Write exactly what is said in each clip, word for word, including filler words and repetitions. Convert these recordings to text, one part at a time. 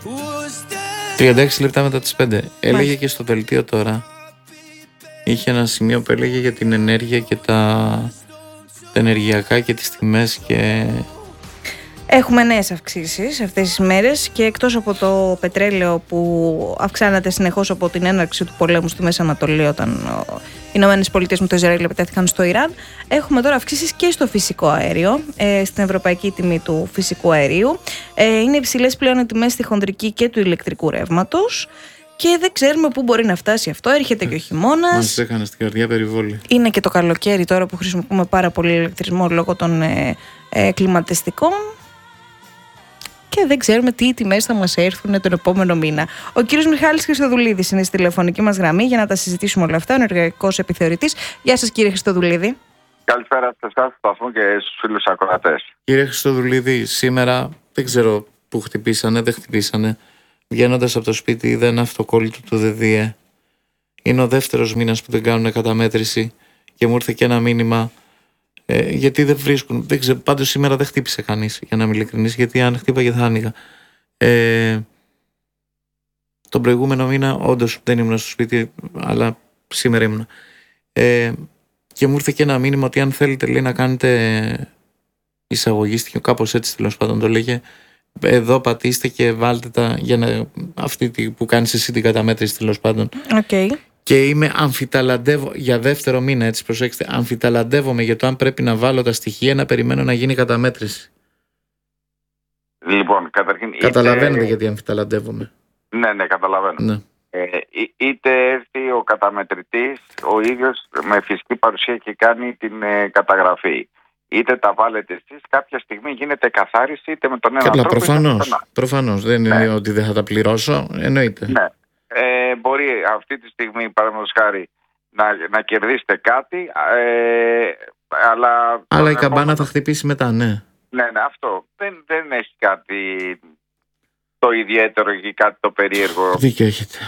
τριάντα έξι λεπτά μετά τις πέντε. Έλεγε και στο δελτίο τώρα. Είχε ένα σημείο που έλεγε για την ενέργεια και τα, τα ενεργειακά και τις τιμές και... Έχουμε νέες αυξήσεις αυτές τις μέρες και εκτός από το πετρέλαιο που αυξάνεται συνεχώς από την έναρξη του πολέμου στη Μέση Ανατολή όταν οι Ηνωμένες Πολιτείες με το Ισραήλ επιτέθηκαν στο Ιράν, έχουμε τώρα αυξήσεις και στο φυσικό αέριο, ε, στην ευρωπαϊκή τιμή του φυσικού αερίου. Ε, είναι υψηλές πλέον οι τιμές στη χονδρική και του ηλεκτρικού ρεύματος. Και δεν ξέρουμε πού μπορεί να φτάσει αυτό. Έρχεται και ο χειμώνας. Μας έκανε στην καρδιά περιβόλη. Είναι και το καλοκαίρι τώρα που χρησιμοποιούμε πάρα πολύ ηλεκτρισμό λόγω των ε, ε, κλιματιστικών. Και δεν ξέρουμε τι τιμές θα μας έρθουν τον επόμενο μήνα. Ο κύριος Μιχάλης Χριστοδουλίδης είναι στη τηλεφωνική μας γραμμή για να τα συζητήσουμε όλα αυτά. Ο ενεργειακός επιθεωρητής. Γεια σας, κύριε Χριστοδουλίδη. Καλησπέρα σε εσάς, στο σταθμό και στους φίλους ακροατές. Κύριε Χριστοδουλίδη, σήμερα δεν ξέρω πού χτυπήσανε, δεν χτυπήσανε. Βγαίνοντας από το σπίτι, είδα ένα αυτοκόλλητο του ΔΔΕ. Είναι ο δεύτερος μήνας που δεν κάνουν καταμέτρηση και μου ήρθε και ένα μήνυμα. Ε, γιατί δεν βρίσκουν. Δεν ξέρω, πάντως σήμερα δεν χτύπησε κανείς, για να είμαι ειλικρινής, γιατί αν χτύπαγε θα άνοιγα. Ε, τον προηγούμενο μήνα, όντως δεν ήμουν στο σπίτι, αλλά σήμερα ήμουν. Ε, και μου ήρθε και ένα μήνυμα ότι αν θέλετε, λέει, να κάνετε εισαγωγή στοιχείο, κάπως έτσι τέλος πάντων το λέγε. Εδώ πατήστε και βάλτε τα για να, αυτή που κάνεις εσύ την καταμέτρηση τέλος πάντων. Okay. Και είμαι αμφιταλαντεύω για δεύτερο μήνα, έτσι προσέξτε, αμφιταλαντεύομαι για το αν πρέπει να βάλω τα στοιχεία να περιμένω να γίνει καταμέτρηση. Λοιπόν, καταρχήν... Καταλαβαίνετε είτε... γιατί αμφιταλαντεύομαι. Ναι, ναι, καταλαβαίνω. Ναι. Ε, είτε έρθει ο καταμετρητής ο ίδιος με φυσική παρουσία και κάνει την ε, καταγραφή. Είτε τα βάλετε εσείς, κάποια στιγμή γίνεται καθάριση είτε με τον ένα Καλά, τρόπο. Προφανώς, προφανώς. Δεν είναι ναι. ότι δεν θα τα πληρώσω, εννοείται. Ναι. Ε, μπορεί αυτή τη στιγμή, παραδείγματος χάρη, να, να κερδίσετε κάτι, ε, αλλά... Αλλά η καμπάνα επόμενο... θα χτυπήσει μετά, ναι. Ναι, ναι, αυτό. Δεν, δεν έχει κάτι το ιδιαίτερο ή κάτι το περίεργο. Δίκιο έχετε.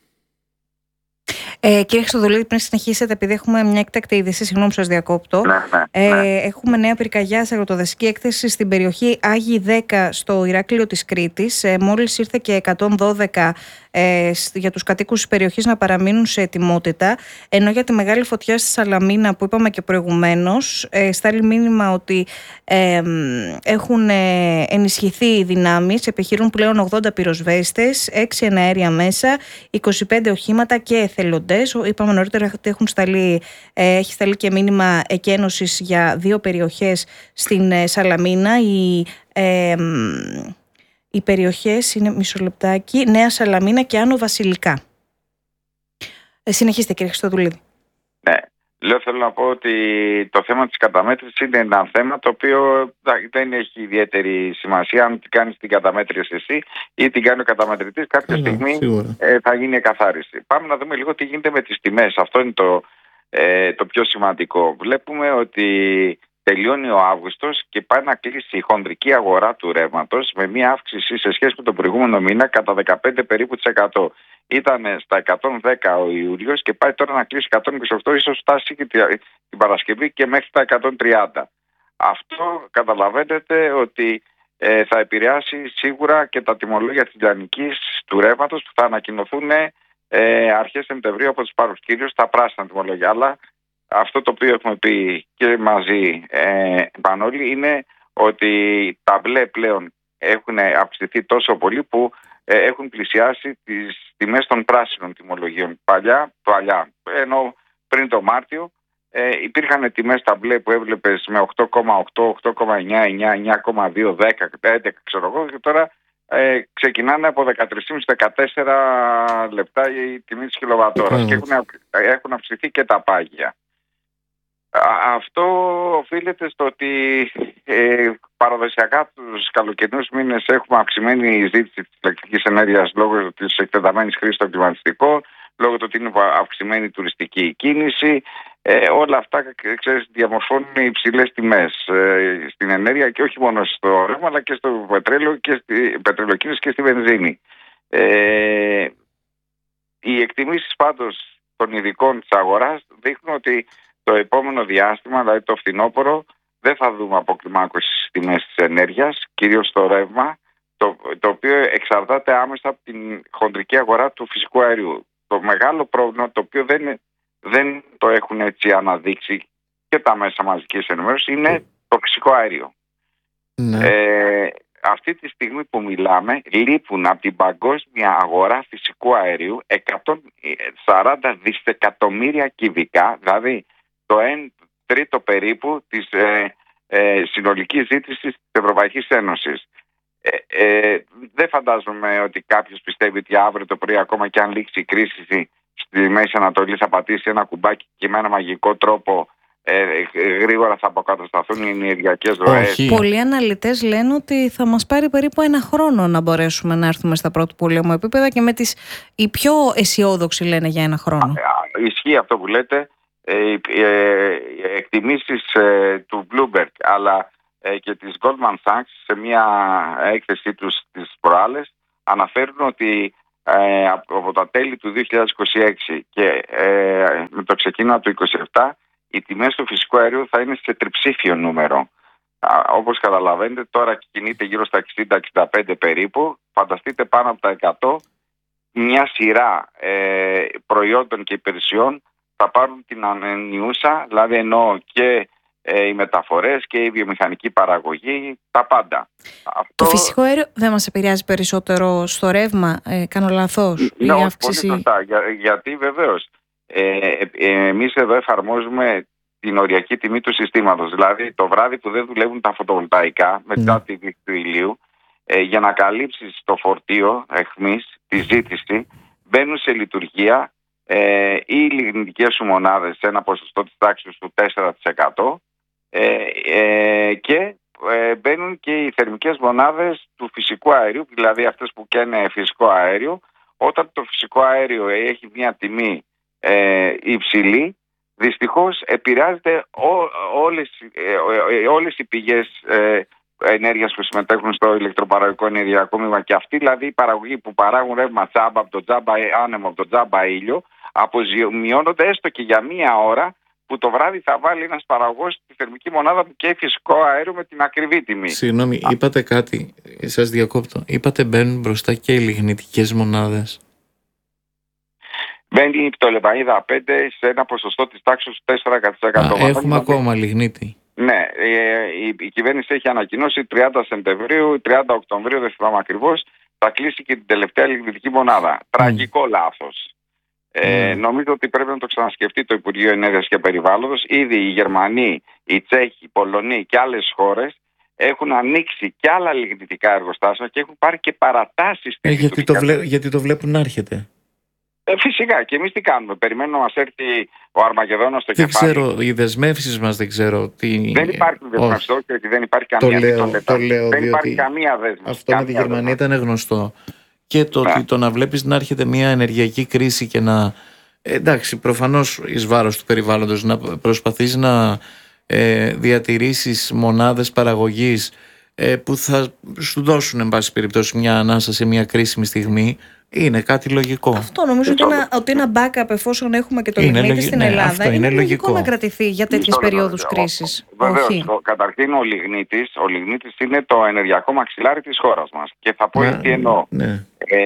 Ε, κύριε Χριστοδουλίδη, πριν συνεχίσετε, επειδή έχουμε μια έκτακτη είδηση, συγγνώμη που σας διακόπτω. Ναι, ναι, ε, ναι. Έχουμε νέα πυρκαγιά σε αγροτοδασική έκθεση στην περιοχή Άγιοι δέκα στο Ηράκλειο της Κρήτης. Ε, μόλις ήρθε και εκατόν δώδεκα ε, για τους κατοίκους της περιοχής να παραμείνουν σε ετοιμότητα. Ενώ για τη μεγάλη φωτιά στη Σαλαμίνα που είπαμε και προηγουμένως, ε, στάλει μήνυμα ότι ε, έχουν ε, ενισχυθεί οι δυνάμεις. Επιχειρούν πλέον ογδόντα πυροσβέστες, έξι εναέρια μέσα, είκοσι πέντε οχήματα και εθελοντές. Είπαμε νωρίτερα ότι έχουν σταλεί, ε, έχει σταλεί και μήνυμα εκένωσης για δύο περιοχές στην ε, Σαλαμίνα. Οι, ε, οι περιοχές είναι, μισό λεπτάκι, Νέα Σαλαμίνα και Άνω Βασιλικά. Ε, συνεχίστε, κύριε Χριστοδουλίδη. Ναι. Λέω, θέλω να πω ότι το θέμα της καταμέτρησης είναι ένα θέμα το οποίο δεν έχει ιδιαίτερη σημασία αν την κάνεις την καταμέτρηση εσύ ή την κάνει ο καταμετρητής. Κάποια Έλα, στιγμή ε, θα γίνει εκαθάριση. Πάμε να δούμε λίγο τι γίνεται με τις τιμές. Αυτό είναι το, ε, το πιο σημαντικό. Βλέπουμε ότι τελειώνει ο Αύγουστος και πάει να κλείσει η χονδρική αγορά του ρεύματος με μια αύξηση σε σχέση με τον προηγούμενο μήνα κατά δεκαπέντε περίπου τοις εκατό. Ήταν στα εκατόν δέκα ο Ιούλιος και πάει τώρα να κλείσει εκατόν είκοσι οκτώ, ίσως φτάσει και την Παρασκευή και μέχρι τα εκατόν τριάντα. Αυτό καταλαβαίνετε ότι ε, θα επηρεάσει σίγουρα και τα τιμολόγια της λιανικής του ρεύματος που θα ανακοινωθούν ε, αρχές Σεπτεμβρίου από τους πάροχους, κυρίως τα πράσινα τιμολόγια. Αλλά αυτό το οποίο έχουμε πει και μαζί ε, πανόλοι είναι ότι τα μπλε πλέον έχουν αυξηθεί τόσο πολύ που ε, έχουν πλησιάσει τις τιμές των πράσινων τιμολογίων. Παλιά, παλιά ενώ πριν το Μάρτιο ε, υπήρχαν τιμές στα μπλε που έβλεπες με οκτώ κόμμα οκτώ, οκτώ κόμμα εννιά, εννιά, εννιά κόμμα δύο, δέκα, έντεκα ξέρω εγώ, και τώρα ε, ξεκινάνε από δεκατρία κόμμα πέντε με δεκατέσσερα λεπτά η τιμή της κιλοβατόρας και έχουν, έχουν αυξηθεί και τα πάγια. Αυτό οφείλεται στο ότι ε, παραδοσιακά τους καλοκαιρινούς μήνες έχουμε αυξημένη ζήτηση της ηλεκτρικής ενέργειας λόγω της εκτεταμένης χρήσης των κλιματιστικών, λόγω του ότι είναι αυξημένη τουριστική κίνηση. Ε, όλα αυτά, ξέρεις, διαμορφώνουν υψηλές τιμές ε, στην ενέργεια και όχι μόνο στο ρεύμα αλλά και στο πετρέλαιο και στη πετρελοκίνηση και στη βενζίνη. Ε, οι εκτιμήσεις πάντως των ειδικών της αγοράς δείχνουν ότι το επόμενο διάστημα, δηλαδή το φθινόπωρο, δεν θα δούμε αποκλιμάκωση στις τιμές της ενέργειας, κυρίως στο ρεύμα. το, το οποίο εξαρτάται άμεσα από την χοντρική αγορά του φυσικού αερίου. Το μεγάλο πρόβλημα, το οποίο δεν, δεν το έχουν έτσι αναδείξει και τα μέσα μαζικής ενημέρωσης, είναι το φυσικό αέριο. Ναι. Ε, αυτή τη στιγμή που μιλάμε, λείπουν από την παγκόσμια αγορά φυσικού αερίου εκατόν σαράντα δισεκατομμύρια κυβικά, δηλαδή το ένα τρίτο περίπου της ε, ε, συνολικής ζήτησης της Ευρωπαϊκής Ένωσης. Ε, ε, δεν φαντάζομαι ότι κάποιος πιστεύει ότι αύριο το πρωί, ακόμα και αν λήξει η κρίση στη Μέση Ανατολή, θα πατήσει ένα κουμπάκι και με ένα μαγικό τρόπο ε, γρήγορα θα αποκατασταθούν οι ενεργειακές ροές. Πολλοί αναλυτές λένε ότι θα μας πάρει περίπου ένα χρόνο να μπορέσουμε να έρθουμε στα πρώτου πολέμου επίπεδα, και με τις οι πιο αισιόδοξοι λένε για ένα χρόνο. Ισχύει αυτό που λέτε. Οι εκτιμήσεις του Bloomberg αλλά και της Goldman Sachs σε μια έκθεσή τους τις προάλλες αναφέρουν ότι ε, από τα τέλη του δύο χιλιάδες είκοσι έξι και ε, με το ξεκίνημα του είκοσι επτά οι τιμές του φυσικού αερίου θα είναι σε τριψήφιο νούμερο. Α, όπως καταλαβαίνετε, τώρα κινείται γύρω στα εξήντα εξήντα πέντε περίπου. Φανταστείτε πάνω από τα εκατό, μια σειρά ε, προϊόντων και υπηρεσιών θα πάρουν την ανενιούσα, δηλαδή εννοώ και ε, οι μεταφορές και η βιομηχανική παραγωγή, τα πάντα. Αυτό... Το φυσικό αέριο δεν μας επηρεάζει περισσότερο στο ρεύμα, ε, κάνω λάθος? Ναι, όχι, αύξηση... πολύ σωστά, για, γιατί βεβαίως ε, ε, εμείς εδώ εφαρμόζουμε την οριακή τιμή του συστήματος. Δηλαδή το βράδυ που δεν δουλεύουν τα φωτοβολταϊκά μετά mm. τη δίκτυα του ηλίου, ε, για να καλύψεις το φορτίο εχμής, τη ζήτηση, μπαίνουν σε λειτουργία ε, οι λιγνητικές σου μονάδες σε ένα ποσοστό της τάξης του τέσσερα τοις εκατό ε, ε, και ε, μπαίνουν και οι θερμικές μονάδες του φυσικού αερίου, δηλαδή αυτές που καίνε φυσικό αέριο. Όταν το φυσικό αέριο έχει μια τιμή ε, υψηλή, δυστυχώς επηρεάζεται ό, όλες, ε, όλες οι πηγές ε, ενέργειας που συμμετέχουν στο ηλεκτροπαραγωγικό ενεργειακό μείγμα, και αυτοί δηλαδή οι παραγωγοί που παράγουν ρεύμα τζάμπα από το τζάμπα άνεμο, από το τζάμπα ήλιο, αποζημιώνονται έστω και για μία ώρα που το βράδυ θα βάλει ένας παραγωγός τη θερμική μονάδα που καίει φυσικό αέριο με την ακριβή τιμή. Συγγνώμη, είπατε κάτι, σας διακόπτω. Είπατε μπαίνουν μπροστά και οι λιγνητικές μονάδες. Μπαίνει η πτολεμαΐδα πέντε σε ένα ποσοστό της τάξης του τέσσερα τοις εκατό. Α, έχουμε ακόμα λιγνίτη. Ναι, η, η κυβέρνηση έχει ανακοινώσει τριάντα Σεπτεμβρίου, τριάντα Οκτωβρίου, δεν θυμάμαι ακριβώς, θα κλείσει και την τελευταία λιγνητική μονάδα. Mm. Τραγικό λάθος. Ε, mm. Νομίζω ότι πρέπει να το ξανασκεφτεί το Υπουργείο Ενέργειας και Περιβάλλοντος. Ήδη οι Γερμανοί, οι Τσέχοι, οι Πολωνοί και άλλες χώρες έχουν ανοίξει και άλλα λιγνητικά εργοστάσια και έχουν πάρει και παρατάσεις. Ε, γιατί, το βλέ, γιατί το βλέπουν να έρχεται. Ε, φυσικά, και εμείς τι κάνουμε? Περιμένουμε να μας έρθει ο Αρμαγεδόνος στο δεν κεφάλι. Δεν ξέρω, οι δεσμεύσεις μας δεν ξέρω τι... Δεν υπάρχει δεσμεύση, όχι, γιατί δεν υπάρχει καμία δέσμευση. Το λέω, δεν υπάρχει καμία δέσμευση. Αυτό με τη Γερμανία ήταν γνωστό. Και το, ναι. το να βλέπεις να έρχεται μια ενεργειακή κρίση και να... Εντάξει, προφανώς εις βάρος του περιβάλλοντος, να προσπαθείς να ε, διατηρήσεις μονάδες παραγωγής ε, που θα σου δώσουν εν πάση περιπτώσει μια ανάσα σε μια κρίσιμη στιγμή, είναι κάτι λογικό. Αυτό νομίζω ότι, ένα, ότι ένα backup, εφόσον έχουμε και το λιγνίτη στην ναι, Ελλάδα, είναι, είναι λογικό, λογικό να κρατηθεί για τέτοιες περιόδους κρίσης. Βεβαίως, καταρχήν ο λιγνίτης, ο λιγνίτης είναι το ενεργειακό μαξιλάρι της χώρας μας. Και θα πω τι εννοώ. Ναι. Ε,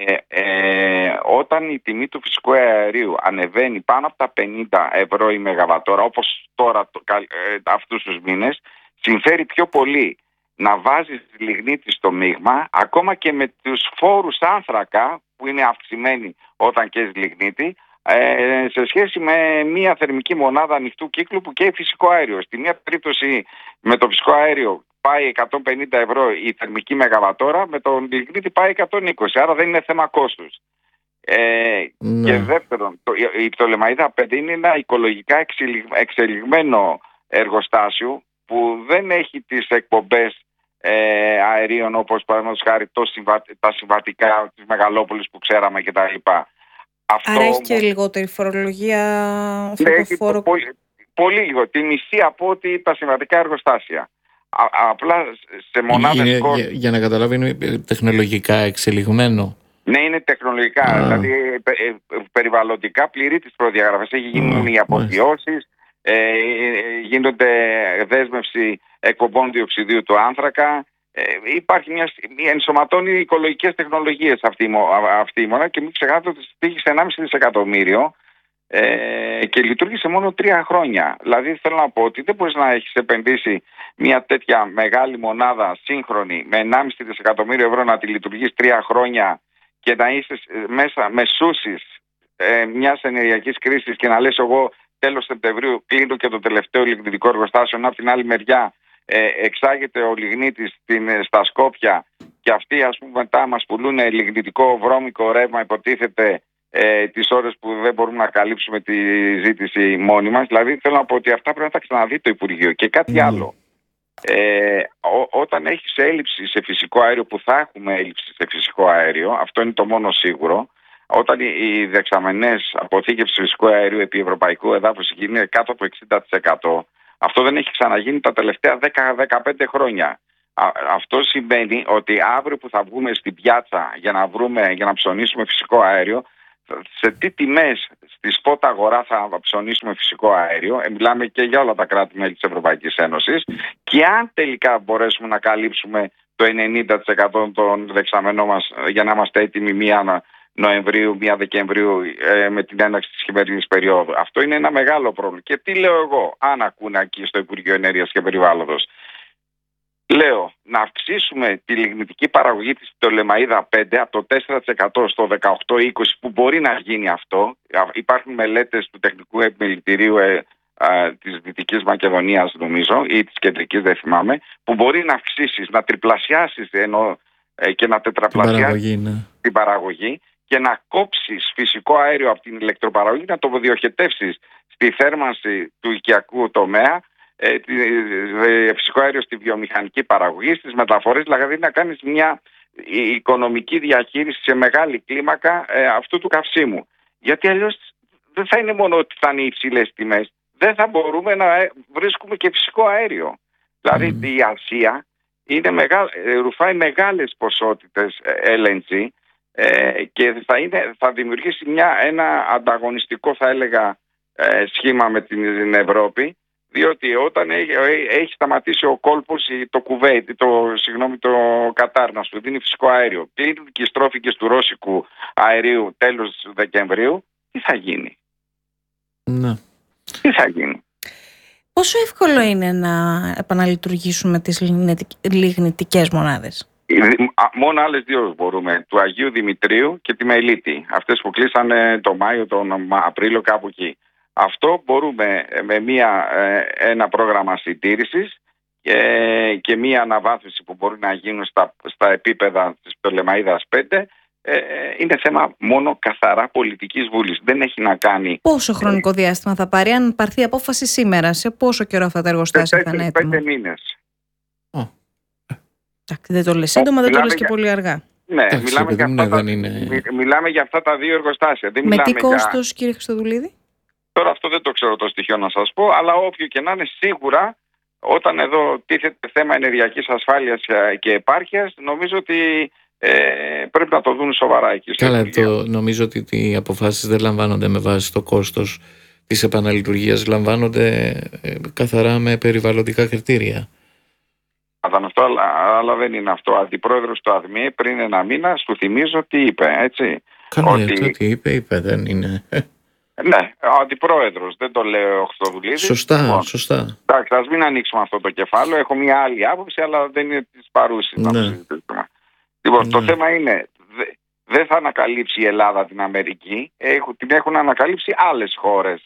ε, όταν η τιμή του φυσικού αερίου ανεβαίνει πάνω από τα πενήντα ευρώ η μεγαβατόρα, όπως τώρα το, ε, αυτούς τους μήνες, συμφέρει πιο πολύ να βάζεις λιγνίτη στο μείγμα, ακόμα και με τους φόρους άνθρακα που είναι αυξημένοι όταν καίς λιγνίτη, ε, σε σχέση με μια θερμική μονάδα ανοιχτού κύκλου που καίει φυσικό αέριο. Στη μία περίπτωση με το φυσικό αέριο πάει εκατόν πενήντα ευρώ η θερμική μεγαβατόρα, με τον λιγνίτη πάει εκατόν είκοσι, άρα δεν είναι θέμα κόστους. Ε, ναι. Και δεύτερον, το, η πτολεμαΐδα πέντε είναι ένα οικολογικά εξελιγμένο εργοστάσιο που δεν έχει τις εκπομπές ε, αερίων όπως παραδείγματος χάρη το συμβα... τα συμβατικά της Μεγαλόπολης που ξέραμε κτλ. Αυτό... Άρα έχει και λιγότερη φορολογία, φοροφόρο... πολύ, πολύ λίγο, τη μισή από ότι τα συμβατικά εργοστάσια. Α, απλά σε μονάδες είναι, κόρ... για, για να καταλάβει, είναι τεχνολογικά εξελιγμένο. Ναι, είναι τεχνολογικά, ah. δηλαδή πε, ε, περιβαλλοντικά πληρεί τις προδιαγραφές. Έχει γίνει ah, οι αποβιώσεις, ε, γίνονται δέσμευση εκπομπών διοξιδίου του άνθρακα, Ε, υπάρχει μια, μια ενσωματώνει οικολογικές τεχνολογίες αυτή, αυτή η μονάδα και μην ξεχάσετε ότι πήγε σε ενάμιση δισεκατομμύριο ε, και λειτουργήσε μόνο τρία χρόνια. Δηλαδή θέλω να πω ότι δεν μπορείς να έχεις επενδύσει μια τέτοια μεγάλη μονάδα σύγχρονη με ενάμιση δισεκατομμύριο ευρώ να τη λειτουργείς τρία χρόνια και να είσαι μέσα μεσούσεις ε, μιας ενεργειακής κρίσης και να λες εγώ τέλος Σεπτεμβρίου κλείνω και το τελευταίο λιγνητικό εργοστάσιο, να από την άλλη μεριά ε, εξάγεται ο λιγνίτης στα Σκόπια και αυτοί ας πούμε μετά μας πουλούν λιγνητικό βρώμικο ρεύμα υποτίθεται ε, τις ώρες που δεν μπορούμε να καλύψουμε τη ζήτηση μόνοι μας. Δηλαδή θέλω να πω ότι αυτά πρέπει να τα ξαναδεί το Υπουργείο. Και κάτι mm. άλλο. Ε, ό, όταν έχεις έλλειψη σε φυσικό αέριο, που θα έχουμε έλλειψη σε φυσικό αέριο, αυτό είναι το μόνο σίγουρο, όταν οι δεξαμενές αποθήκευσης φυσικού αερίου επί ευρωπαϊκού εδάφους είναι κάτω από εξήντα τοις εκατό, αυτό δεν έχει ξαναγίνει τα τελευταία δέκα με δεκαπέντε χρόνια. Α, αυτό σημαίνει ότι αύριο που θα βγούμε στην πιάτσα για να, βρούμε, για να ψωνίσουμε φυσικό αέριο, σε τι τιμές στη σπότα αγορά θα ψωνίσουμε φυσικό αέριο, ε, μιλάμε και για όλα τα κράτη-μέλη της Ευρωπαϊκής Ένωσης, και αν τελικά μπορέσουμε να καλύψουμε το ενενήντα τοις εκατό των δεξαμενών μας για να είμαστε έτοιμοι μία Νοεμβρίου, μία Δεκεμβρίου ε, με την έναρξη της χειμερινής περίοδου. Αυτό είναι ένα μεγάλο πρόβλημα. Και τι λέω εγώ, αν ακούνε εκεί στο Υπουργείο Ενέργειας και Περιβάλλοντος. Λέω να αυξήσουμε τη λιγνητική παραγωγή της Πτολεμαΐδα πέντε από το τέσσερα τοις εκατό στο δεκαοκτώ με είκοσι τοις εκατό, που μπορεί να γίνει αυτό. Υπάρχουν μελέτες του Τεχνικού Επιμελητηρίου ε, ε, της Δυτικής Μακεδονίας νομίζω ή της Κεντρικής, δεν θυμάμαι, που μπορεί να αυξήσεις, να τριπλασιάσεις ενώ, ε, και να τετραπλασιάσεις την παραγωγή, ναι. την παραγωγή και να κόψεις φυσικό αέριο από την ηλεκτροπαραγωγή, να το διοχετεύσεις στη θέρμανση του οικιακού τομέα, ε, φυσικό αέριο στη βιομηχανική παραγωγή, στις μεταφορές, δηλαδή να κάνεις μια οικονομική διαχείριση σε μεγάλη κλίμακα ε, αυτού του καυσίμου. Γιατί αλλιώς δεν θα είναι μόνο ότι θα είναι υψηλές τιμές, δεν θα μπορούμε να βρίσκουμε και φυσικό αέριο. Δηλαδή mm. η Ασία είναι μεγά, ρουφάει μεγάλες ποσότητες ελ εν τζι ε, και θα, είναι, θα δημιουργήσει μια, ένα ανταγωνιστικό, θα έλεγα, ε, σχήμα με την Ευρώπη, διότι όταν έχει, έχει σταματήσει ο κόλπος, το Κουβέιτ, το, συγγνώμη, το Κατάρ να σου δίνει φυσικό αέριο, κλείνουν και οι στρόφικες του ρώσικου αερίου τέλος Δεκεμβρίου, τι θα γίνει? Ναι. Τι θα γίνει? Πόσο εύκολο είναι να επαναλειτουργήσουμε τις λιγνητικές μονάδες? Μόνο άλλες δύο μπορούμε, του Αγίου Δημητρίου και τη Μελίτη, αυτές που κλείσανε το Μάιο, τον Απρίλιο, κάπου εκεί. Αυτό μπορούμε με μια, ένα πρόγραμμα συντήρησης και, και μια αναβάθμιση που μπορεί να γίνουν στα, στα επίπεδα της Πτολεμαΐδας πέντε. Ε, είναι θέμα μόνο καθαρά πολιτικής βούλης. Δεν έχει να κάνει... Πόσο χρονικό διάστημα θα πάρει, αν πάρθει απόφαση σήμερα? Σε πόσο καιρό αυτά τα εργοστάσια θα είναι έτοιμα? Πέντε μήνες. Oh. Δεν το λες σύντομα, δεν το λες και για... πολύ αργά. Ναι, Άξι, μιλάμε, για αυτά τα... είναι... μιλάμε για αυτά τα δύο εργοστάσια. Δεν με τι για... κόστος, κύριε Χριστοδουλίδη? Τώρα αυτό δεν το ξέρω το στοιχείο να σας πω, αλλά όποιο και να είναι, σίγουρα όταν εδώ τίθεται θέμα ενεργειακής ασφάλειας και επάρκειας, νομίζω ότι ε, πρέπει να το δουν σοβαρά εκεί. Καλά, το, νομίζω ότι οι αποφάσεις δεν λαμβάνονται με βάση το κόστος της επαναλειτουργίας, λαμβάνονται ε, καθαρά με περιβαλλοντικά κριτήρια. Αυτό, αλλά, αλλά δεν είναι αυτό. Ο αντιπρόεδρος του ΑΔΜΗ πριν ένα μήνα, σου θυμίζω τι είπε, έτσι. Καλά, ότι... τι είπε, είπε, δεν είναι... Ναι, ο αντιπρόεδρος, δεν το λέει ο Χριστοδουλίδης. Σωστά, λοιπόν, σωστά. Εντάξει, ας μην ανοίξουμε αυτό το κεφάλαιο. Έχω μια άλλη άποψη, αλλά δεν είναι της παρούσης να το συζητήσουμε. Λοιπόν, ναι. Το θέμα είναι, δεν δε θα ανακαλύψει η Ελλάδα την Αμερική, έχουν, την έχουν ανακαλύψει άλλες χώρες.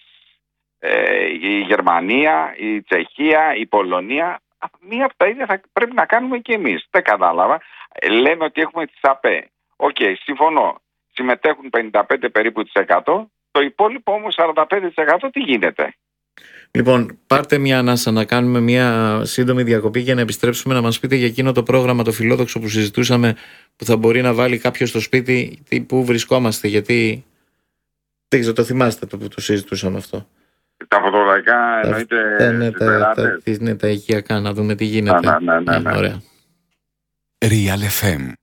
Ε, η Γερμανία, η Τσεχία, η Πολωνία. Μία από τα ίδια θα πρέπει να κάνουμε και εμείς. Δεν κατάλαβα. Ε, λένε ότι έχουμε τις ΑΠΕ. Οκ, okay, συμφωνώ. Συμμετέχουν πενήντα πέντε περίπου τοις εκατό. Το υπόλοιπο όμως σαράντα πέντε τοις εκατό τι γίνεται? Λοιπόν, πάρτε μια ανάσα να κάνουμε μια σύντομη διακοπή για να επιστρέψουμε να μας πείτε για εκείνο το πρόγραμμα το φιλόδοξο που συζητούσαμε, που θα μπορεί να βάλει κάποιο στο σπίτι που βρισκόμαστε, γιατί δεν ξέρω, το θυμάστε το που το συζητούσαμε αυτό? Τα φωτοβολταϊκά εννοείται? Τα, ναι, τα, τα, ναι, τα οικιακά, να δούμε τι γίνεται. Να, ναι, ναι, ναι, ναι. Ωραία. Real εφ εμ